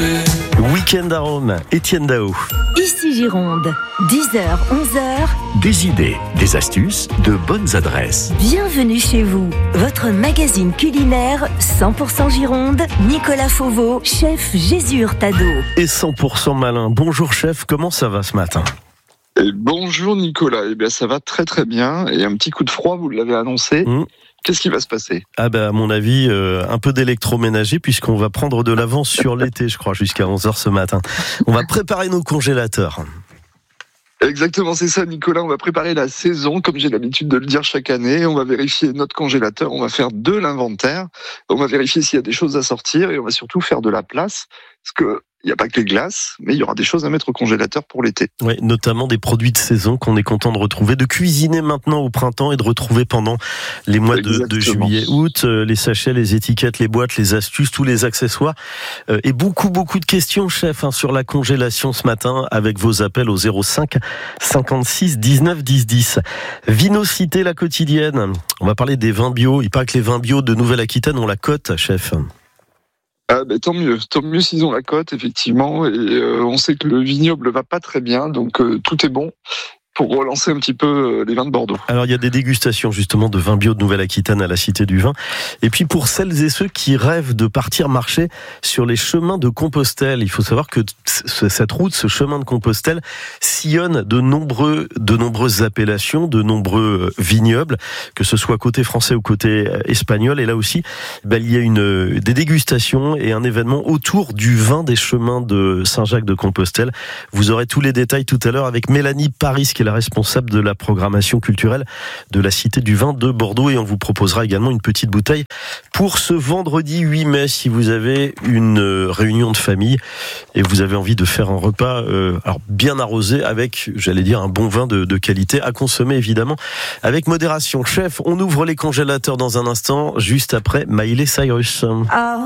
Week-end à Rome, Étienne Dao. Ici Gironde, 10h, 11h. Des idées, des astuces, de bonnes adresses. Bienvenue chez vous. Votre magazine culinaire 100% Gironde. Nicolas Fauveau, chef Jésus Hurtado. Et 100% malin. Bonjour chef, comment ça va ce matin ? Bonjour Nicolas, ça va très très bien. Et un petit coup de froid, vous l'avez annoncé. Qu'est-ce qui va se passer ? À mon avis, un peu d'électroménager puisqu'on va prendre de l'avance sur l'été, je crois, jusqu'à 11h ce matin. On va préparer nos congélateurs. Exactement, c'est ça Nicolas, on va préparer la saison, comme j'ai l'habitude de le dire chaque année. On va vérifier notre congélateur, on va faire de l'inventaire. On va vérifier s'il y a des choses à sortir et on va surtout faire de la place. Parce que il n'y a pas que les glaces, mais il y aura des choses à mettre au congélateur pour l'été. Oui, notamment des produits de saison qu'on est content de retrouver, de cuisiner maintenant au printemps et de retrouver pendant les mois de juillet, août, les sachets, les étiquettes, les boîtes, les astuces, tous les accessoires. Et beaucoup de questions, chef, sur la congélation ce matin avec vos appels au 05 56 19 10 10. Vinocité, la quotidienne. On va parler des vins bio. Il paraît que les vins bio de Nouvelle-Aquitaine ont la cote, chef. Tant mieux s'ils ont la cote, effectivement, et on sait que le vignoble va pas très bien, donc tout est bon pour relancer un petit peu les vins de Bordeaux. Alors il y a des dégustations justement de vins bio de Nouvelle-Aquitaine à la Cité du Vin. Et puis pour celles et ceux qui rêvent de partir marcher sur les chemins de Compostelle, il faut savoir que cette route, ce chemin de Compostelle, sillonne de nombreuses appellations, de nombreux vignobles, que ce soit côté français ou côté espagnol. Et là aussi, il y a des dégustations et un événement autour du vin des chemins de Saint-Jacques-de-Compostelle. Vous aurez tous les détails tout à l'heure avec Mélanie Paris, qui est la responsable de la programmation culturelle de la Cité du Vin de Bordeaux, et on vous proposera également une petite bouteille pour ce vendredi 8 mai si vous avez une réunion de famille et vous avez envie de faire un repas bien arrosé avec, j'allais dire, un bon vin de qualité à consommer évidemment avec modération. Chef, on ouvre les congélateurs dans un instant, juste après Miley Cyrus.